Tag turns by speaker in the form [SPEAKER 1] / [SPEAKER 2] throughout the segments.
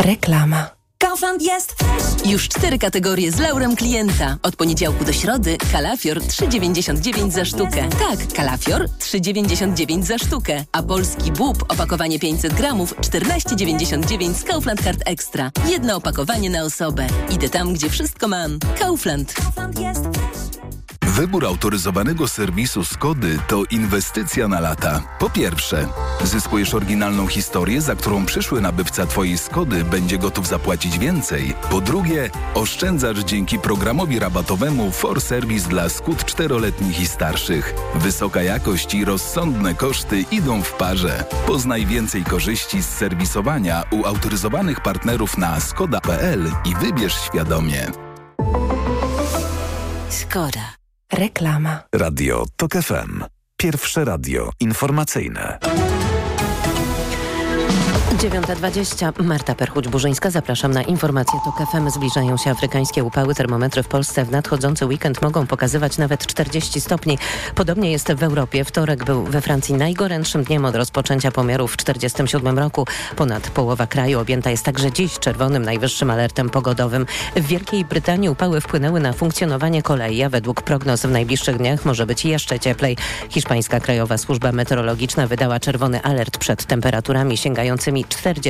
[SPEAKER 1] Reklama.
[SPEAKER 2] Kaufland jest fresh.
[SPEAKER 3] Już 4 kategorie z laurem klienta. Od poniedziałku do środy kalafior 3,99 za sztukę. Tak, kalafior 3,99 za sztukę. A polski bób, opakowanie 500 gramów 14,99 z Kaufland Card Extra. Jedno opakowanie na osobę. Idę tam, gdzie wszystko mam. Kaufland.
[SPEAKER 2] Kaufland jest fresh.
[SPEAKER 4] Wybór autoryzowanego serwisu Skody to inwestycja na lata. Po pierwsze, zyskujesz oryginalną historię, za którą przyszły nabywca Twojej Skody będzie gotów zapłacić więcej. Po drugie, oszczędzasz dzięki programowi rabatowemu For Service dla Skód 4-letnich i starszych. Wysoka jakość i rozsądne koszty idą w parze. Poznaj więcej korzyści z serwisowania u autoryzowanych partnerów na skoda.pl i wybierz świadomie.
[SPEAKER 3] Skoda.
[SPEAKER 1] Reklama.
[SPEAKER 5] Radio TOK FM. Pierwsze radio informacyjne.
[SPEAKER 6] 9:20. Marta Perchuć-Burzyńska. Zapraszam na informacje TOK FM. Zbliżają się afrykańskie upały. Termometry w Polsce w nadchodzący weekend mogą pokazywać nawet 40 stopni. Podobnie jest w Europie. Wtorek był we Francji najgorętszym dniem od rozpoczęcia pomiarów w 1947 roku. Ponad połowa kraju objęta jest także dziś czerwonym najwyższym alertem pogodowym. W Wielkiej Brytanii upały wpłynęły na funkcjonowanie kolei, a według prognoz w najbliższych dniach może być jeszcze cieplej. Hiszpańska Krajowa Służba Meteorologiczna wydała czerwony alert przed temperaturami sięgającymi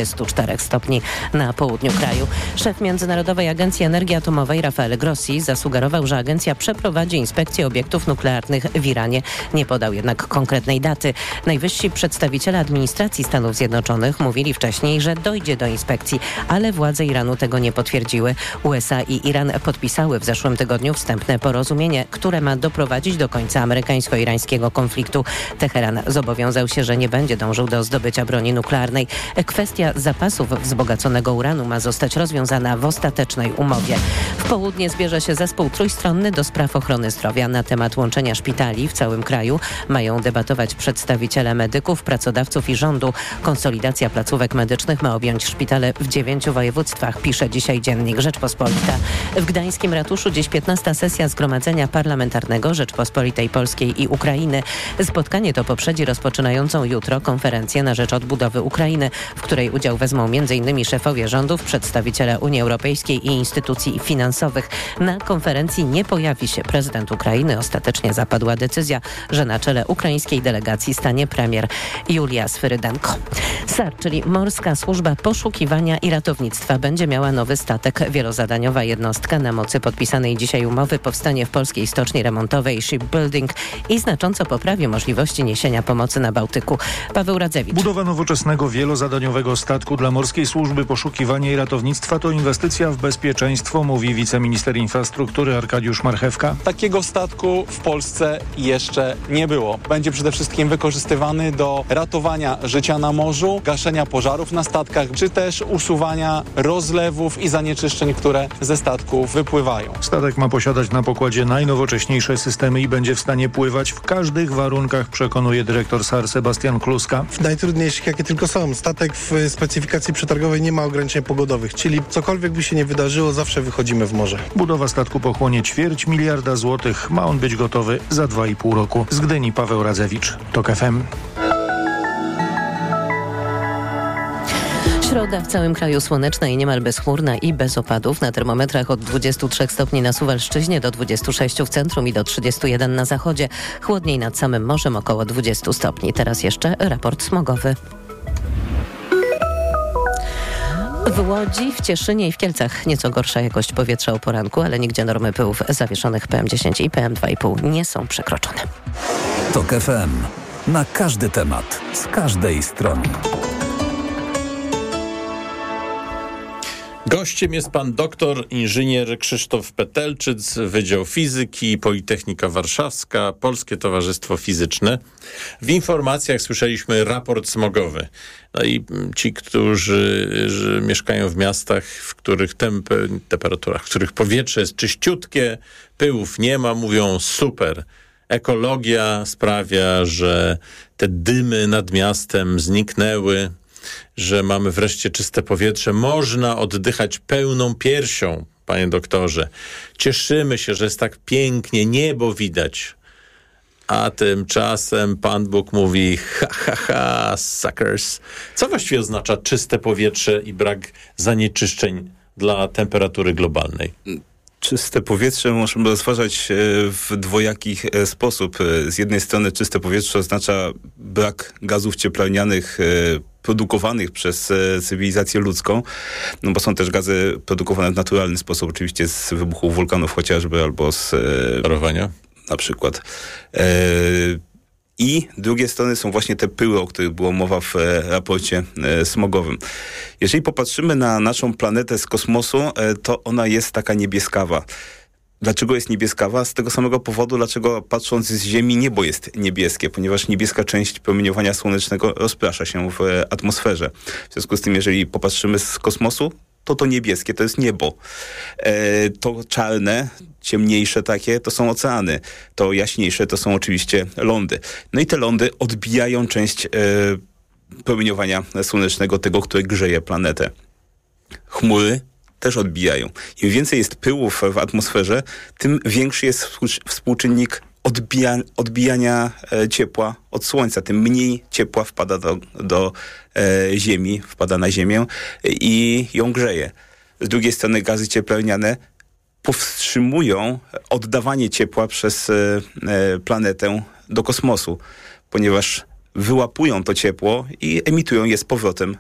[SPEAKER 6] 44 stopni na południu kraju. Szef Międzynarodowej Agencji Energii Atomowej Rafael Grossi zasugerował, że agencja przeprowadzi inspekcję obiektów nuklearnych w Iranie. Nie podał jednak konkretnej daty. Najwyżsi przedstawiciele administracji Stanów Zjednoczonych mówili wcześniej, że dojdzie do inspekcji, ale władze Iranu tego nie potwierdziły. USA i Iran podpisały w zeszłym tygodniu wstępne porozumienie, które ma doprowadzić do końca amerykańsko-irańskiego konfliktu. Teheran zobowiązał się, że nie będzie dążył do zdobycia broni nuklearnej. Kwestia zapasów wzbogaconego uranu ma zostać rozwiązana w ostatecznej umowie. W południe zbierze się zespół trójstronny do spraw ochrony zdrowia. Na temat łączenia szpitali w całym kraju mają debatować przedstawiciele medyków, pracodawców i rządu. Konsolidacja placówek medycznych ma objąć szpitale w 9 województwach, pisze dzisiaj dziennik Rzeczpospolita. W gdańskim ratuszu dziś 15. sesja Zgromadzenia Parlamentarnego Rzeczpospolitej Polskiej i Ukrainy. Spotkanie to poprzedzi rozpoczynającą jutro konferencję na rzecz odbudowy Ukrainy, w której udział wezmą m.in. szefowie rządów, przedstawiciele Unii Europejskiej i instytucji finansowych. Na konferencji nie pojawi się prezydent Ukrainy. Ostatecznie zapadła decyzja, że na czele ukraińskiej delegacji stanie premier Julia Swyrydenko. SAR, czyli Morska Służba Poszukiwania i Ratownictwa, będzie miała nowy statek. Wielozadaniowa jednostka na mocy podpisanej dzisiaj umowy powstanie w polskiej stoczni remontowej Shipbuilding i znacząco poprawi możliwości niesienia pomocy na Bałtyku. Paweł Radzewicz.
[SPEAKER 7] Budowa nowoczesnego wielozadaniowego statku dla Morskiej Służby Poszukiwania i Ratownictwa to inwestycja w bezpieczeństwo, mówi wiceminister infrastruktury Arkadiusz Marchewka.
[SPEAKER 8] Takiego statku w Polsce jeszcze nie było. Będzie przede wszystkim wykorzystywany do ratowania życia na morzu, gaszenia pożarów na statkach, czy też usuwania rozlewów i zanieczyszczeń, które ze statków wypływają.
[SPEAKER 7] Statek ma posiadać na pokładzie najnowocześniejsze systemy i będzie w stanie pływać w każdych warunkach, przekonuje dyrektor SAR Sebastian Kluska.
[SPEAKER 9] W najtrudniejszych, jakie tylko są. Statek w specyfikacji przetargowej nie ma ograniczeń pogodowych, czyli cokolwiek by się nie wydarzyło, zawsze wychodzimy w morze.
[SPEAKER 7] Budowa statku pochłonie 250 miliarda złotych. Ma on być gotowy za 2,5 roku. Z Gdyni Paweł Radzewicz, TOK FM.
[SPEAKER 6] Środa w całym kraju słoneczna i niemal bezchmurna i bez opadów. Na termometrach od 23 stopni na Suwalszczyźnie do 26 w centrum i do 31 na zachodzie. Chłodniej nad samym morzem około 20 stopni. Teraz jeszcze raport smogowy. W Łodzi, w Cieszynie i w Kielcach nieco gorsza jakość powietrza o poranku, ale nigdzie normy pyłów zawieszonych PM10 i PM2,5 nie są przekroczone.
[SPEAKER 5] TOK FM. Na każdy temat, z każdej strony.
[SPEAKER 10] Gościem jest pan doktor inżynier Krzysztof Petelczyc, Wydział Fizyki, Politechnika Warszawska, Polskie Towarzystwo Fizyczne. W informacjach słyszeliśmy raport smogowy. No i ci, którzy mieszkają w miastach, w których temperaturach, w których powietrze jest czyściutkie, pyłów nie ma, mówią super. Ekologia sprawia, że te dymy nad miastem zniknęły, że mamy wreszcie czyste powietrze. Można oddychać pełną piersią, panie doktorze. Cieszymy się, że jest tak pięknie, niebo widać. A tymczasem Pan Bóg mówi ha, ha, ha, suckers. Co właściwie oznacza czyste powietrze i brak zanieczyszczeń dla temperatury globalnej?
[SPEAKER 1] Czyste powietrze możemy rozważać w dwojaki sposób. Z jednej strony czyste powietrze oznacza brak gazów cieplarnianych produkowanych przez cywilizację ludzką, no bo są też gazy produkowane w naturalny sposób, oczywiście z wybuchu wulkanów chociażby, albo z
[SPEAKER 10] parowania
[SPEAKER 1] na przykład. I drugie strony są właśnie te pyły, o których było mowa w raporcie smogowym. Jeżeli popatrzymy na naszą planetę z kosmosu, to ona jest taka niebieskawa. Dlaczego jest niebieskawa? Z tego samego powodu, dlaczego patrząc z Ziemi niebo jest niebieskie, ponieważ niebieska część promieniowania słonecznego rozprasza się w atmosferze. W związku z tym, jeżeli popatrzymy z kosmosu, to niebieskie to jest niebo. To czarne, ciemniejsze takie, to są oceany. To jaśniejsze to są oczywiście lądy. No i te lądy odbijają część promieniowania słonecznego, tego, które grzeje planetę. Chmury też odbijają. Im więcej jest pyłów w atmosferze, tym większy jest współczynnik odbijania ciepła od Słońca, tym mniej ciepła wpada do Ziemi, wpada na Ziemię i ją grzeje. Z drugiej strony gazy cieplarniane powstrzymują oddawanie ciepła przez planetę do kosmosu, ponieważ wyłapują to ciepło i emitują je z powrotem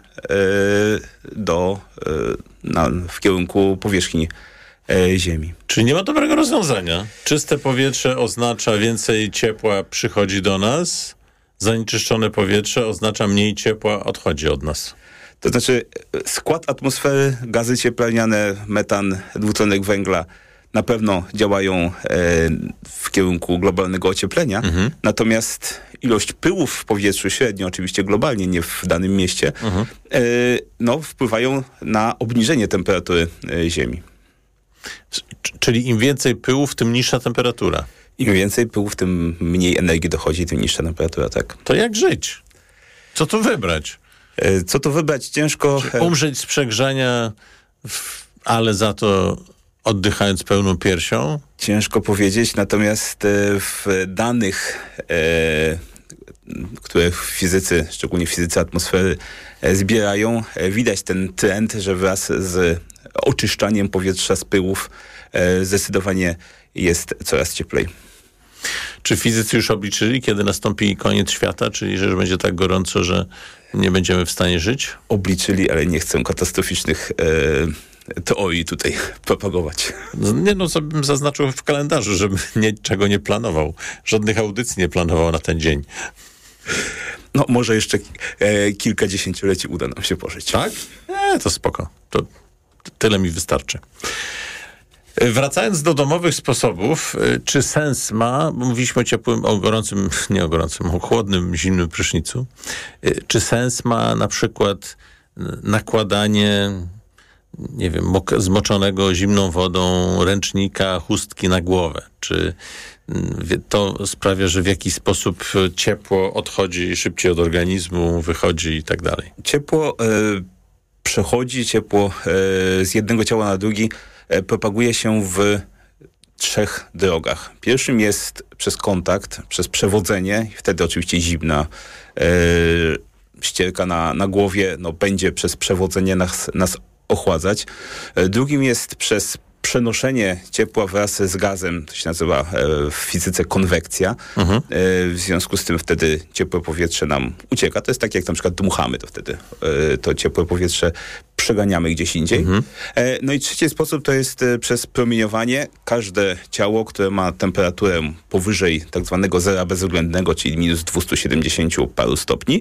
[SPEAKER 1] w kierunku powierzchni Ziemi.
[SPEAKER 10] Czyli nie ma dobrego rozwiązania. Czyste powietrze oznacza więcej ciepła przychodzi do nas, zanieczyszczone powietrze oznacza mniej ciepła odchodzi od nas.
[SPEAKER 1] To znaczy skład atmosfery, gazy cieplarniane, metan, dwutlenek węgla na pewno działają w kierunku globalnego ocieplenia, natomiast ilość pyłów w powietrzu średnio, oczywiście globalnie, nie w danym mieście, wpływają na obniżenie temperatury Ziemi.
[SPEAKER 10] Czyli im więcej pyłów, tym niższa temperatura.
[SPEAKER 1] Im więcej pyłów, tym mniej energii dochodzi, tym niższa temperatura, tak.
[SPEAKER 10] To jak żyć? Co tu wybrać?
[SPEAKER 1] Co tu wybrać? Ciężko.
[SPEAKER 10] Umrzeć z przegrzania, ale za to oddychając pełną piersią?
[SPEAKER 1] Ciężko powiedzieć, natomiast w danych, które fizycy, szczególnie fizycy atmosfery, zbierają, widać ten trend, że wraz z oczyszczaniem powietrza z pyłów zdecydowanie jest coraz cieplej.
[SPEAKER 10] Czy fizycy już obliczyli, kiedy nastąpi koniec świata, czyli że już będzie tak gorąco, że nie będziemy w stanie żyć?
[SPEAKER 1] Obliczyli, ale nie chcę katastroficznych teorii tutaj propagować.
[SPEAKER 10] Co bym zaznaczył w kalendarzu, żebym niczego nie planował. Żadnych audycji nie planował na ten dzień.
[SPEAKER 1] No, może jeszcze kilka dziesięcioleci uda nam się pożyć.
[SPEAKER 10] Tak? To spoko. To tyle mi wystarczy. Wracając do domowych sposobów, czy sens ma, bo mówiliśmy o ciepłym, o chłodnym, zimnym prysznicu, czy sens ma na przykład nakładanie, nie wiem, zmoczonego zimną wodą ręcznika, chustki na głowę? Czy to sprawia, że w jakiś sposób ciepło odchodzi szybciej od organizmu, wychodzi i tak dalej?
[SPEAKER 1] Ciepło przechodzi, z jednego ciała na drugi propaguje się w 3 drogach. Pierwszym jest przez kontakt, przez przewodzenie, wtedy oczywiście zimna ścierka na głowie będzie przez przewodzenie nas ochładzać. Drugim jest przez przenoszenie ciepła wraz z gazem, to się nazywa w fizyce konwekcja. W związku z tym wtedy ciepłe powietrze nam ucieka. To jest tak, jak na przykład dmuchamy, to wtedy to ciepłe powietrze przeganiamy gdzieś indziej. No i trzeci sposób to jest przez promieniowanie. Każde ciało, które ma temperaturę powyżej tak zwanego zera bezwzględnego, czyli minus 270 paru stopni,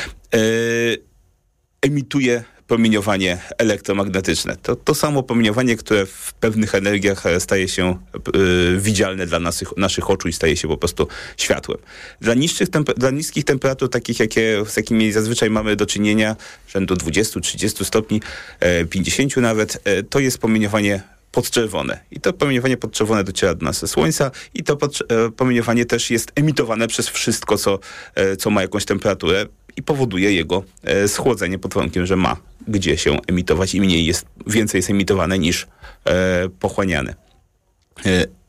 [SPEAKER 1] emituje promieniowanie elektromagnetyczne. To samo promieniowanie, które w pewnych energiach staje się widzialne dla naszych oczu i staje się po prostu światłem. Dla niskich temperatur, takich z jakimi zazwyczaj mamy do czynienia, rzędu 20-30 stopni, 50 nawet, to jest promieniowanie podczerwone. I to promieniowanie podczerwone dociera do nas ze Słońca i to promieniowanie też jest emitowane przez wszystko, co ma jakąś temperaturę i powoduje jego schłodzenie pod warunkiem, że ma gdzie się emitować i więcej jest emitowane niż pochłaniane.